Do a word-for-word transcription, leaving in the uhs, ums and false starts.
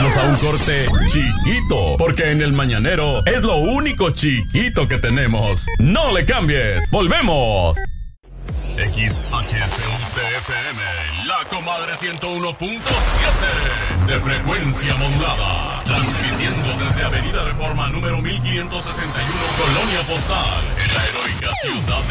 Vámonos a un corte chiquito, porque en el mañanero es lo único chiquito que tenemos. No le cambies, volvemos. X H S U T F M, la comadre ciento uno punto siete de frecuencia modulada, transmitiendo desde Avenida Reforma número mil quinientos sesenta y uno, Colonia Postal, en la heroica ciudad de